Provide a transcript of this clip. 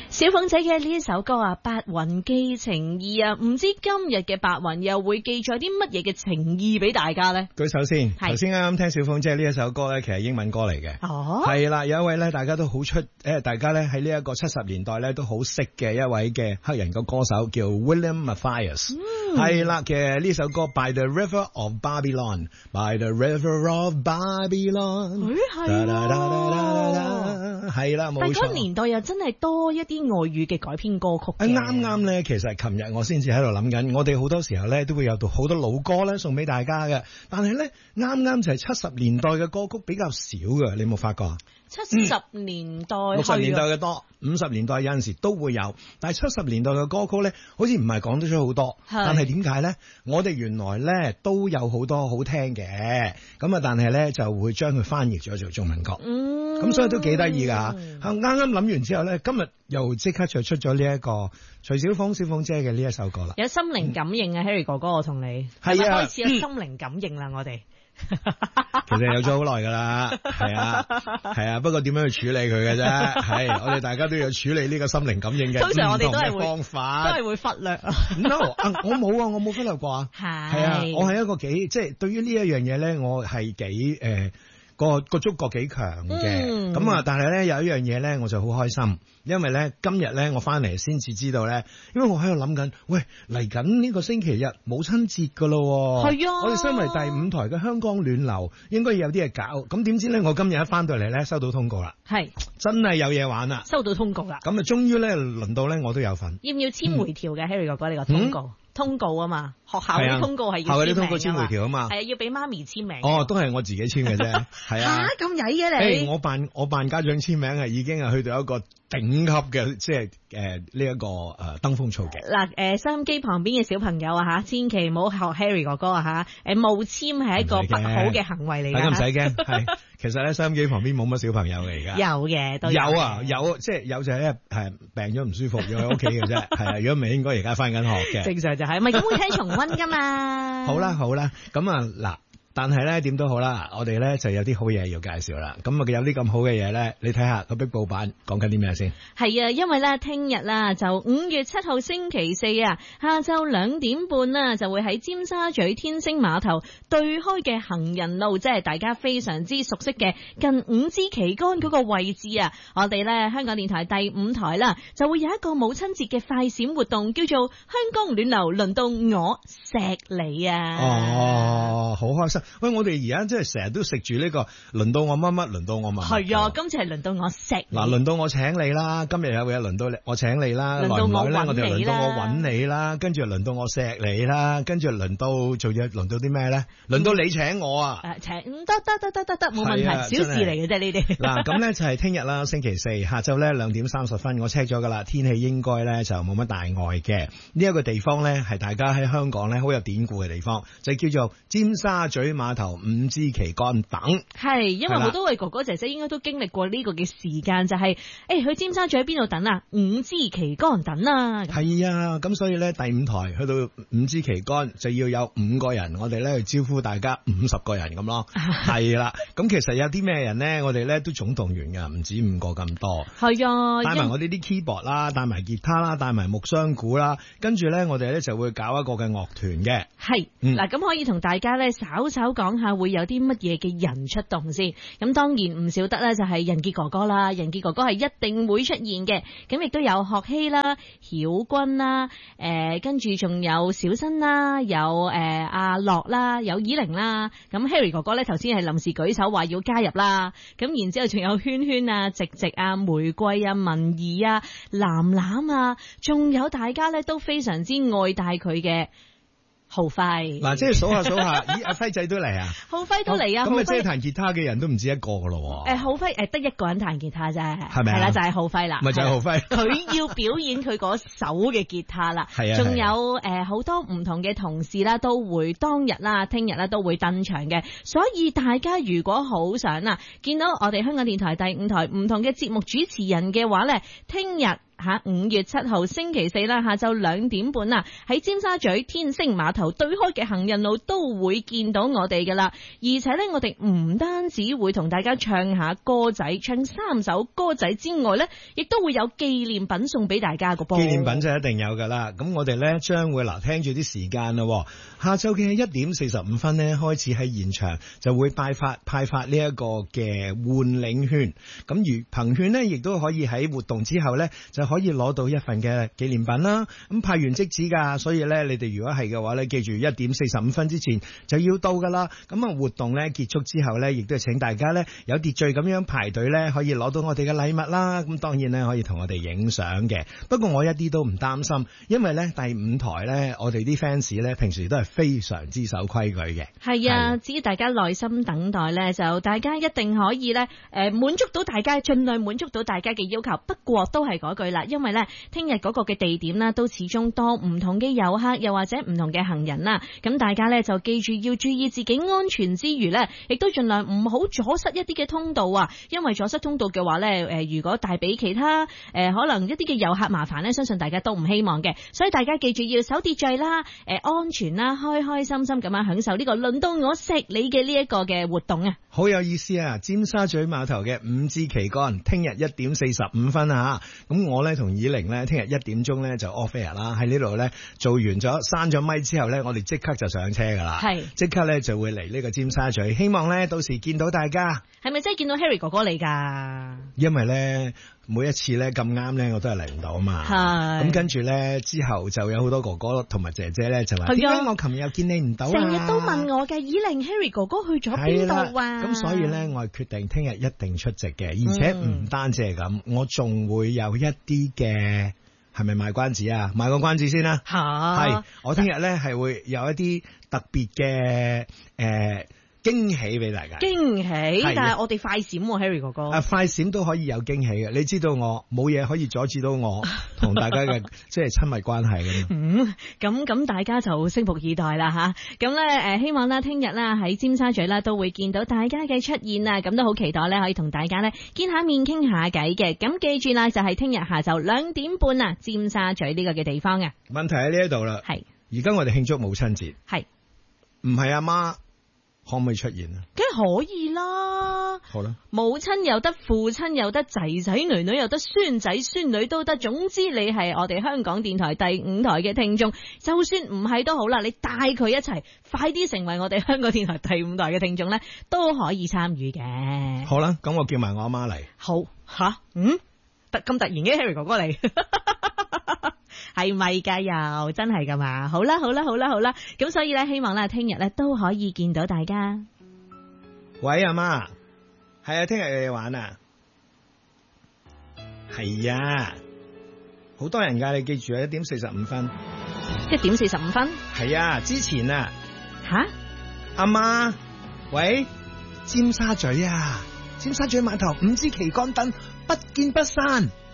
小鳳仔嘅呢一首歌啊，白雲寄情意啊，唔知今日嘅白雲又會記載啲乜嘢嘅情意俾大家呢？ 舉手先，頭先啱啱聽小鳳姐呢一首歌咧，其實係英文歌嚟嘅。 哦， 係啦，有一位咧，大家都好大家咧喺呢一個70年代咧都好識嘅一位嘅黑人嘅歌手叫 William Matthias。係啦嘅呢首歌 By the River of Babylon，By the River of Babylon。係啦，冇錯。 但係嗰個年代又真係多一啲外語嘅改編歌曲嘅。 啱啱咧，其實琴日我先至喺度諗緊，我哋好多時候咧都會有到好多老歌咧送俾大家嘅，但係咧啱啱就係70年代嘅歌曲比較少嘅，你有冇發覺啊 ？70年代、 60年代嘅多，50年代有陣時都會有，但係70年代嘅歌曲咧，好似唔係講得出好多。但係點解咧？我哋原來咧都有好多好聽嘅，咁啊，但係咧就會將佢翻譯咗做中文歌。咁所以都幾得意噶。啱啱諗完之後咧，今日又即刻就出咗呢一個徐小鳳姐嘅呢一首歌啦。 有心靈感應啊，Harry 哥哥，我同你係啊， 開始有心靈感應啦，我哋。 其實有咗好耐噶啦，係啊，不過點樣去處理佢嘅啫？係我哋大家都要處理呢個心靈感應嘅通常我哋都係方法， 都係會忽略。 No， 我冇啊，我冇忽略過啊。係啊，我係一個幾即係對於呢一樣嘢咧，我係幾個觸覺幾強嘅，咁啊，但係咧有一樣嘢咧，我就好開心，因為咧今日咧我翻嚟先至知道咧，因為我喺度諗緊，喂，嚟緊呢個星期日母親節噶咯， 係啊， 我哋身為第5台嘅香港暖流，應該有啲嘢搞，咁點知咧我今日一翻到嚟咧收到通告啦， 係真係有嘢玩啦， 收到通告啦， 咁啊終於咧輪到咧我都有份， 要唔要簽回條嘅 Harry 哥哥呢個通告？通告啊嘛，學校啲通告係要簽名， 學校啲通告簽回條啊嘛， 係啊，要俾媽咪簽名。 哦，都係我自己簽嘅啫，係啊。 咁曳嘅你？ 我辦家長簽名係已經係去到一個頂級嘅，即係呢一個登峰造極。 嗱收音機旁邊嘅小朋友啊嚇，千祈唔好學 Harry 哥哥啊嚇，冒簽係一個不好嘅行為嚟㗎。 大家唔使驚，係其實咧收音機旁邊冇乜小朋友嚟㗎。 有嘅都有啊，有即係有就係病咗唔舒服要喺屋企嘅啫，係啊，如果唔係應該而家翻緊學嘅。 正常就係咪咁會聽重溫㗎嘛？ 好啦，咁啊嗱。但係咧點都好啦，我哋咧就有啲好嘢要介紹啦。咁啊有啲咁好嘅嘢咧，你睇下個壁報版講緊啲咩先？係啊，因為咧聽日啦就5月7號星期四啊，下晝2點半啦就會喺尖沙咀天星碼頭對開嘅行人路，即係大家非常之熟悉嘅近5支旗杆嗰個位置啊。我哋咧香港電台第5台啦，就會有一個母親節嘅快閃活動，叫做香港暖流輪到我錫你啊！ 哦，好開心。喂，我哋而家真係成日都食住呢個輪到我乜乜，輪到我乜乜。 係啊，今次係輪到我錫你。 嗱，輪到我請你啦，今日有嘢輪到我請你啦， 輪到我揾你啦， 我哋輪到我揾你啦，跟住輪到我錫你啦，跟住輪到做嘢，輪到啲咩咧？輪到你請我啊！ 請得，冇問題，小事嚟嘅啫呢啲。 嗱，咁咧就係聽日啦，星期四下晝咧2點30分，我 check 咗噶啦，天氣應該咧就冇乜大礙嘅。呢一個地方咧係大家喺香港咧好有典故嘅地方，就叫做尖沙咀碼頭5支旗杆等。係，因為好多位哥哥姐姐應該都經歷過呢個嘅時間，就係去尖沙咀喺邊度等啊？5支旗杆等啊！係啊，咁所以咧第5台去到5支旗杆就要有5個人，我哋咧去招呼大家50個人咁咯。係啦，咁其實有啲咩人咧，我哋咧都總動員噶，唔止5個咁多。係啊，帶埋我哋啲 keyboard 啦，帶埋吉他啦，帶埋木箱鼓啦，跟住咧我哋咧就會搞一個嘅樂團嘅。係，嗱咁可以同大家咧稍講下會有啲乜嘢嘅人出動先。咁當然唔少得咧就係仁傑哥哥啦，仁傑哥哥係一定會出現嘅。咁亦都有學希啦、曉君啦，跟住仲有小新啦，有阿樂啦，有以玲啦。咁 Harry 哥哥咧頭先係臨時舉手話要加入啦。咁然之後仲有圈圈啊、直直啊、玫瑰啊、文儀啊、藍藍啊，仲有大家咧都非常之愛戴佢嘅浩輝。嗱，即係數下，咦，阿輝仔都嚟啊？浩輝都嚟啊！咁啊，即係彈吉他嘅人都唔止一個噶咯。浩輝得一個人彈吉他啫，係咪？係啦，就係浩輝啦。咪就係浩輝。佢要表演佢嗰首嘅吉他啦。係啊。仲有好多唔同嘅同事啦，都會當日啦、聽日啦都會登場嘅。所以大家如果好想見到我哋香港電台第5台唔同嘅節目主持人嘅話咧，聽日 5月7號星期四啦，下晝2點半啊，喺尖沙咀天星碼頭對開嘅行人路都會見到我哋噶啦。而且呢，我哋唔單止會同大家唱下歌仔，唱3首歌仔之外呢，亦都會有紀念品送俾大家個噃。 紀念品就一定有噶啦。咁我哋呢將會聽住啲時間咯。下晝嘅1點45分呢，開始喺現場就會派發呢一個嘅換領券。咁如憑券呢，亦都可以喺活動之後呢，就可以攞到一份嘅紀念品啦。咁派完即止噶，所以呢，你哋如果係嘅話呢，記住1點45分之前就要到噶啦。咁啊活動呢結束之後呢，亦都係請大家呢有秩序咁樣排隊呢，可以攞到我哋嘅禮物啦。咁當然呢，可以同我哋影相嘅。不過我一啲都唔擔心，因為呢第5台呢，我哋啲 fans 呢平時都係非常之守規矩嘅。 係啊，只要大家耐心等待呢，就大家一定可以呢滿足到大家，盡量滿足到大家嘅要求。不過都係嗰句啦，因為呢聽日嗰個嘅地點呢，都始終多唔同嘅遊客，又或者唔同嘅行人啦。咁大家呢，就記住要注意自己安全之餘呢，亦都盡量唔好阻塞一啲嘅通道啊。因為阻塞通道嘅話呢，如果帶俾其他可能一啲嘅遊客麻煩呢，相信大家都唔希望嘅。所以大家記住要守秩序啦，安全啦，開開心心咁樣享受呢個輪到我食你嘅呢一個嘅活動啊！ 好有意思啊！尖沙咀碼頭嘅5支旗杆，聽日1點45分啊！咁我呢同以玲呢，聽日1點鐘呢就 off air 啦，喺呢度呢做完咗閂咗咪之後呢，我哋即刻就上車噶啦，係即刻呢就會嚟呢個尖沙咀，希望呢到時見到大家。係咪真係見到 Harry 哥哥嚟㗎？因為呢每一次呢咁啱呢我都係嚟唔到啊嘛，咁跟住呢之後就有好多哥哥同埋姐姐呢就話點解我琴日又見你唔到啊？成日都問我嘅，以玲 Harry 哥哥去咗邊度啊？咁所以呢我係決定聽日一定出席嘅，而且唔單止係咁，我仲會有一啲嘅，係咪賣關子啊？賣個關子先啦，係我聽日呢係會有一啲特別嘅驚喜俾大家，驚喜，但係我哋快閃喎 Harry 哥哥，快閃都可以有驚喜嘅。你知道我冇嘢可以阻止到我同大家嘅即係親密關係嘅。咁大家就拭目以待啦吓。咁咧希望咧聽日啦喺尖沙咀啦都會見到大家嘅出現啊。咁都好期待咧可以同大家咧見下面傾下偈嘅。咁記住啦，就係聽日下晝2點半啊，尖沙咀呢個嘅地方啊。問題喺呢一度啦，係而家我哋慶祝母親節，係唔係阿媽？可唔可以出現啊？梗係可以啦。好啦，母親有得，父親有得，仔仔女女有得，孫仔孫女都得。總之你係我哋香港電台第5台嘅聽眾，就算唔係都好啦，你帶佢一齊，快啲成為我哋香港電台第5台嘅聽眾咧，都可以參與嘅。好啦，咁我叫埋我阿媽嚟。好吓，咁突然嘅 Harry 哥哥嚟。係咪噶？又真係噶嘛？好啦，咁所以咧，希望咧，聽日咧都可以見到大家。喂，阿媽，係啊，聽日有嘢玩啊？係啊，好多人噶，你記住啊，1點45分。1點45分？係啊，之前啊。吓？阿媽，喂，尖沙咀啊，尖沙咀碼頭5支旗杆燈不見不散。